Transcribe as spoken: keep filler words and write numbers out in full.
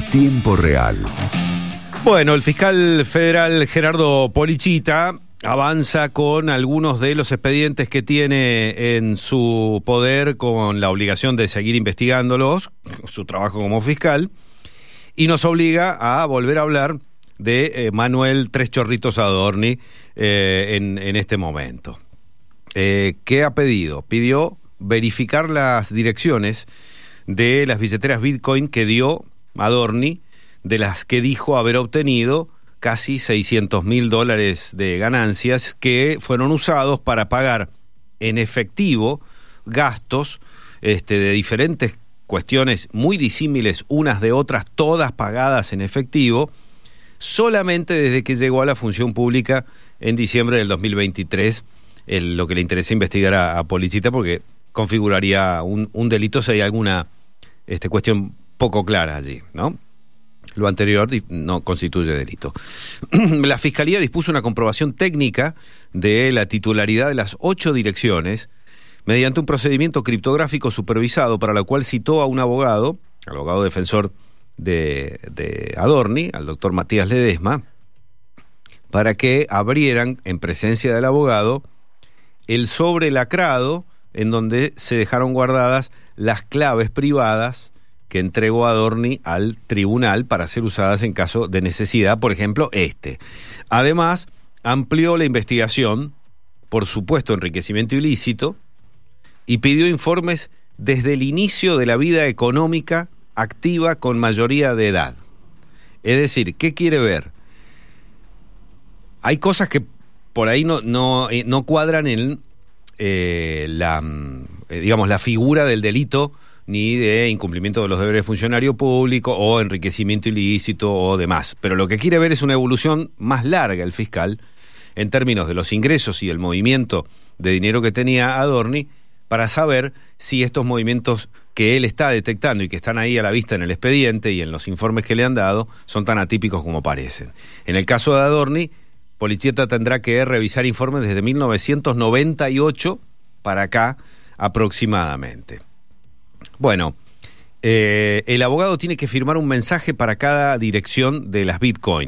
Tiempo real. Bueno, el fiscal federal Gerardo Polichita avanza con algunos de los expedientes que tiene en su poder con la obligación de seguir investigándolos, su trabajo como fiscal, y nos obliga a volver a hablar de eh, Manuel Tres Chorritos Adorni eh, en, en este momento. Eh, ¿Qué ha pedido? Pidió verificar las direcciones de las billeteras Bitcoin que dio Adorni, de las que dijo haber obtenido casi seiscientos mil dólares de ganancias que fueron usados para pagar en efectivo gastos este, de diferentes cuestiones muy disímiles unas de otras, todas pagadas en efectivo, solamente desde que llegó a la función pública en diciembre del dos mil veintitrés, el, lo que le interesa investigar a, a Polichita, porque configuraría un, un delito si hay alguna este, cuestión poco clara allí, ¿no? Lo anterior no constituye delito. La Fiscalía dispuso una comprobación técnica de la titularidad de las ocho direcciones mediante un procedimiento criptográfico supervisado, para lo cual citó a un abogado, al abogado defensor de, de Adorni, al doctor Matías Ledesma, para que abrieran, en presencia del abogado, el sobre lacrado en donde se dejaron guardadas las claves privadas que entregó Adorni al tribunal para ser usadas en caso de necesidad, por ejemplo, este. Además, amplió la investigación por supuesto enriquecimiento ilícito y pidió informes desde el inicio de la vida económica activa con mayoría de edad. Es decir, ¿qué quiere ver? Hay cosas que por ahí no, no, no cuadran en eh, la, digamos, la figura del delito, ni de incumplimiento de los deberes de funcionario público o enriquecimiento ilícito o demás. Pero lo que quiere ver es una evolución más larga el fiscal en términos de los ingresos y el movimiento de dinero que tenía Adorni, para saber si estos movimientos que él está detectando y que están ahí a la vista en el expediente y en los informes que le han dado son tan atípicos como parecen. En el caso de Adorni, Polichita tendrá que revisar informes desde mil novecientos noventa y ocho para acá aproximadamente. Bueno, eh, el abogado tiene que firmar un mensaje para cada dirección de las Bitcoin.